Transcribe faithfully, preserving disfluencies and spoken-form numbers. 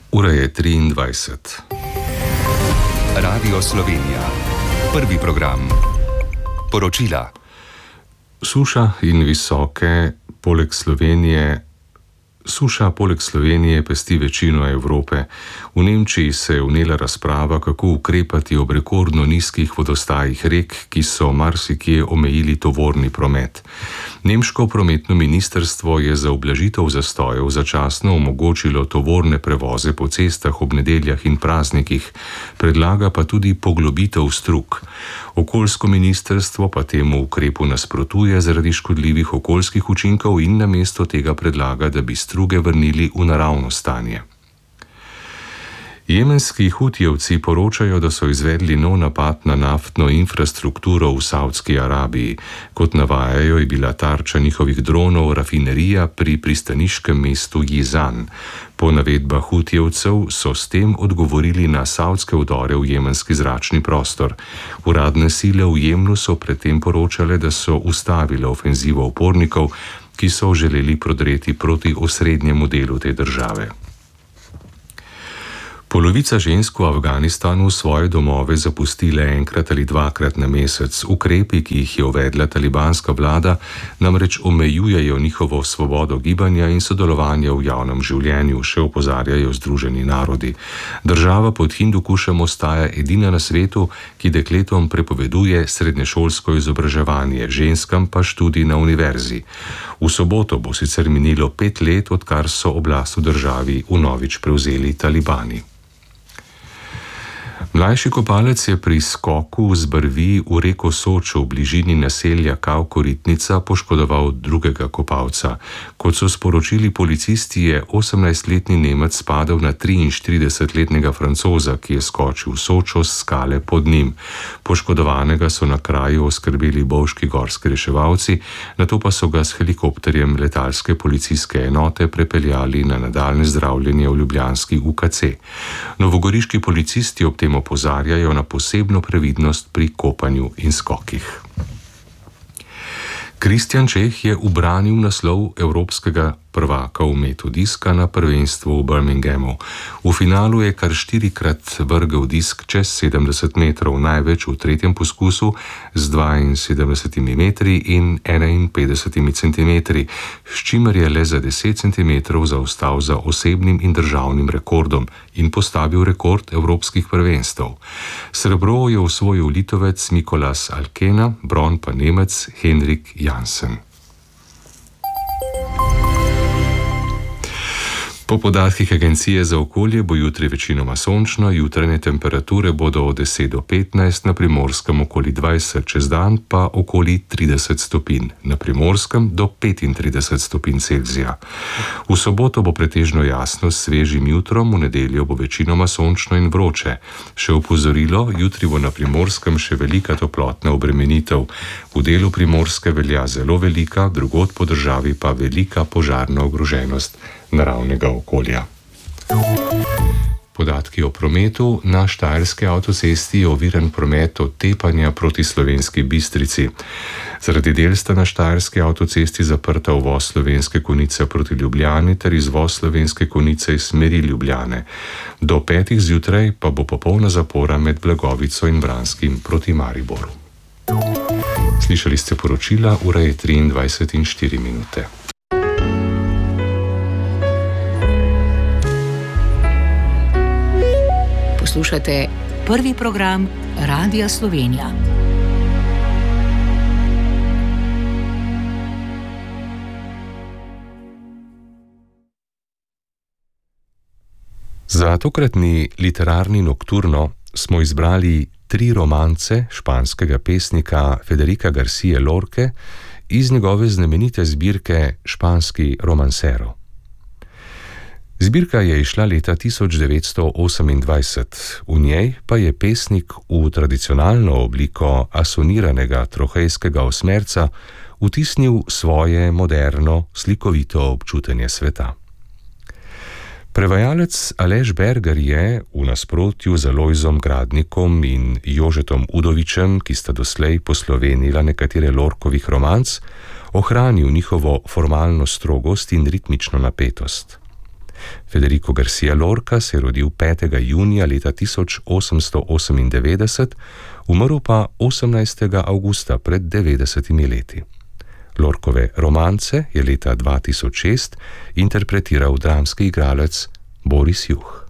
Ura je triindvajset. Radio Slovenija. Prvi program. Poročila. Suša in visoke poleg Slovenije Suša poleg Slovenije pesti večino Evrope. V Nemčiji se je vnela razprava, kako ukrepati ob rekordno nizkih vodostajih rek, ki so marsikje omejili tovorni promet. Nemško prometno ministrstvo je za ublažitev zastojev začasno omogočilo tovorne prevoze po cestah ob nedeljah in praznikih, predlaga pa tudi poglobitev strug. Okoljsko ministrstvo pa temu ukrepu nasprotuje zaradi škodljivih okoljskih učinkov in namesto tega predlaga, da bi struge vrnili v naravno stanje. Jemenski hutijevci poročajo, da so izvedli nov napad na naftno infrastrukturo v Savdski Arabiji. Kot navajajo, je bila tarča njihovih dronov rafinerija pri pristaniškem mestu Jizan. Po navedbah hutijevcev so s tem odgovorili na savdske vdore v jemenski zračni prostor. Uradne sile v Jemnu so predtem poročale, da so ustavile ofenzivo upornikov, ki so želeli prodreti proti osrednjemu delu te države. Polovica žensk v Afganistanu svoje domove zapustile enkrat ali dvakrat na mesec. Ukrepi, ki jih je uvedla talibanska vlada, namreč omejujejo njihovo svobodo gibanja in sodelovanja v javnem življenju, še opozarjajo Združeni narodi. Država pod Hindukušem ostaja edina na svetu, ki dekletom prepoveduje srednješolsko izobraževanje, ženskam pa študij na univerzi. V soboto bo sicer minilo pet let, odkar so oblast v državi vnovič prevzeli talibani. Mlajši kopalec je pri skoku z brvi v reko Sočo v bližini naselja Kavkoritnica poškodoval drugega kopalca. Kot so sporočili policisti, je osemnajstletni Nemec padel na triinštiridesetletnega Francoza, ki je skočil v Sočo s skale pod njim. Poškodovanega so na kraju oskrbeli bovški gorski reševalci, nato pa so ga s helikopterjem letalske policijske enote prepeljali na nadaljnje zdravljenje v ljubljanski U K C. Novogoriški policisti ob tem opozarjajo na posebno previdnost pri kopanju in skokih. Kristjan Čeh je ubranil naslov evropskega prvaka v metu diska na prvenstvu v Birminghamu. V finalu je kar štirikrat vrgel disk čez sedemdeset metrov, največ v tretjem poskusu z dvainsedemdesetimi metri in enainpetdesetimi centimetri, s čimer je le za deset centimetrov zaostal za osebnim in državnim rekordom in postavil rekord evropskih prvenstev. Srebro je osvojil Litovec Mikolas Alkena, bron pa Nemec Henrik Jansen. Po podatkih Agencije za okolje bo jutri večinoma sončno, jutranje temperature bodo od deset do petnajst, na Primorskem okoli dvajset, čez dan pa okoli trideset stopinj, na Primorskem do petintrideset stopinj Celzija. V soboto bo pretežno jasno s svežim jutrom, v nedeljo bo večinoma sončno in vroče. Še opozorilo, jutri bo na Primorskem še velika toplotna obremenitev. V delu Primorske velja zelo velika, drugod po državi pa velika požarna ogroženost naravnega okolja. Podatki o prometu. Na štajerski avtocesti je oviran promet od Tepanja proti Slovenski Bistrici. Zaradi del sta na štajerski avtocesti zaprta uvoz Slovenske Konjice proti Ljubljani ter izvoz Slovenske Konjice iz smeri Ljubljane. Do petih zjutraj pa bo popolna zapora med Blagovico in Vranskim proti Mariboru. Slišali ste poročila, ura je triindvajset in štiri minute. Poslušate prvi program Radia Slovenija. Za tokratni literarni nokturno smo izbrali tri romance španskega pesnika Federica García Lorque iz njegove znamenite zbirke Španski romancero. Zbirka je izšla leta tisoč devetsto osemindvajset, v njej pa je pesnik v tradicionalno obliko asoniranega trohejskega osmerca vtisnil svoje moderno, slikovito občutenje sveta. Prevajalec Aleš Berger je, v nasprotju z Alojzom Gradnikom in Jožetom Udovičem, ki sta doslej poslovenila nekatere Lorkovih romanc, ohranil njihovo formalno strogost in ritmično napetost. Federico Garcia Lorca se je rodil petega junija leta tisoč osemsto osemindevetdeset, umrl pa osemnajstega avgusta pred devetdesetimi leti. Lorkove romance je leta dva tisoč šest interpretiral dramski igralec Boris Juh.